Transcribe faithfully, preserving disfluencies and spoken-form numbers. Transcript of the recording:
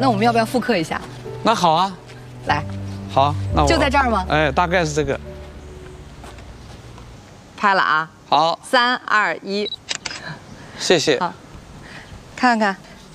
那我们要不要复刻一下？ 那好啊， 来， 好，那我就在这儿吗？ 哎，大概是这个。 拍了啊！ 好， 三二一， 谢谢。 好，看看